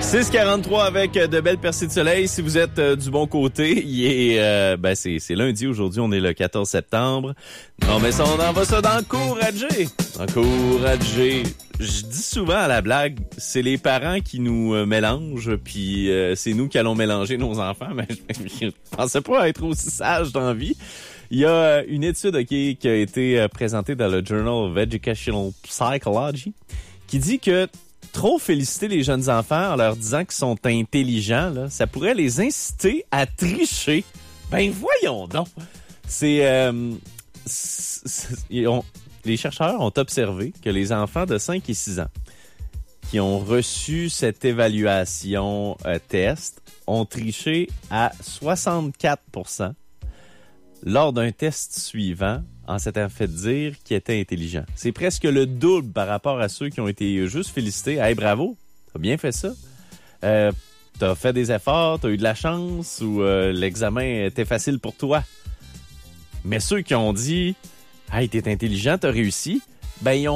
6h43 avec de belles percées de soleil. Si vous êtes du bon côté, il est c'est lundi aujourd'hui, on est le 14 septembre. Non mais ça, on envoie ça d'encourager. Encourager. Je dis souvent à la blague, c'est les parents qui nous mélangent, puis c'est nous qui allons mélanger nos enfants, mais je pensais pas être aussi sage dans la vie. Il y a une étude qui a été présentée dans le Journal of Educational Psychology qui dit que trop féliciter les jeunes enfants en leur disant qu'ils sont intelligents, là, ça pourrait les inciter à tricher. Ben voyons donc! Les chercheurs ont observé que les enfants de 5 et 6 ans qui ont reçu cette évaluation test ont triché à 64% lors d'un test suivant en s'étant fait dire qu'ils étaient intelligents. C'est presque le double par rapport à ceux qui ont été juste félicités. Hey, bravo, t'as bien fait ça. T'as fait des efforts, t'as eu de la chance ou l'examen était facile pour toi. Mais ceux qui ont dit « Hey, t'es intelligent, t'as réussi », ben ils ont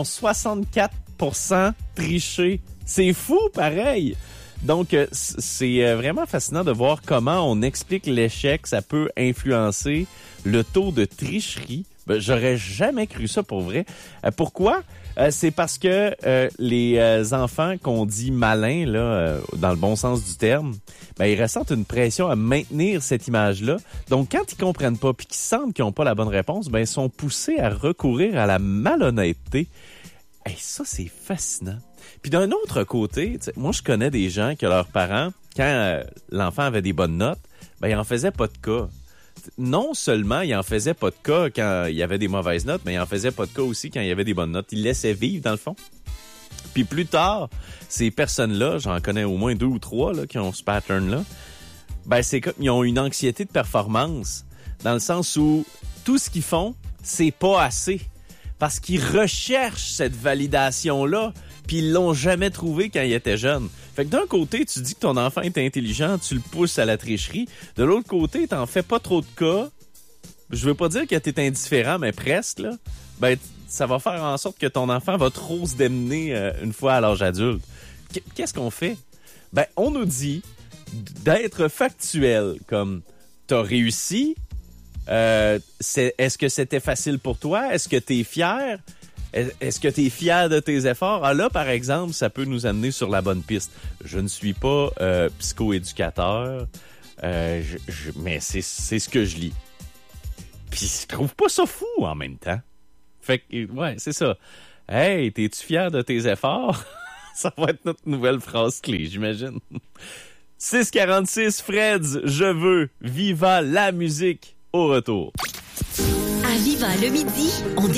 64% triché. C'est fou, pareil! Donc, c'est vraiment fascinant de voir comment on explique l'échec. Ça peut influencer le taux de tricherie. Ben, j'aurais jamais cru ça pour vrai. Pourquoi? C'est parce que les enfants qu'on dit malins, là, dans le bon sens du terme, ben, ils ressentent une pression à maintenir cette image-là. Donc, quand ils comprennent pas puis qu'ils sentent qu'ils n'ont pas la bonne réponse, ben, ils sont poussés à recourir à la malhonnêteté. Hey, ça, c'est fascinant. Puis d'un autre côté, moi, je connais des gens que leurs parents, quand l'enfant avait des bonnes notes, ben, ils en faisaient pas de cas. Non seulement il en faisait pas de cas quand il y avait des mauvaises notes, mais il en faisait pas de cas aussi quand il y avait des bonnes notes. Il laissait vivre, dans le fond. Puis plus tard, ces personnes-là, j'en connais au moins 2 ou 3 là, qui ont ce pattern-là, ben c'est comme ils ont une anxiété de performance, dans le sens où tout ce qu'ils font, c'est pas assez. Parce qu'ils recherchent cette validation-là, puis ils l'ont jamais trouvé quand ils étaient jeunes. Fait que d'un côté, tu dis que ton enfant est intelligent, tu le pousses à la tricherie. De l'autre côté, t'en fais pas trop de cas. Je veux pas dire que t'es indifférent, mais presque, là. Ben, ça va faire en sorte que ton enfant va trop se démener une fois à l'âge adulte. Qu'est-ce qu'on fait? Ben, on nous dit d'être factuel, comme t'as réussi. Est-ce que c'était facile pour toi? Est-ce que t'es fier? Est-ce que tu es fier de tes efforts? Ah là, par exemple, ça peut nous amener sur la bonne piste. Je ne suis pas psychoéducateur, mais c'est ce que je lis. Puis je trouve pas ça fou en même temps. Fait que, ouais, c'est ça. Hey, t'es-tu fier de tes efforts? Ça va être notre nouvelle phrase clé, j'imagine. 6h46, Freds, je veux, Viva la musique, au retour. À Viva le midi, on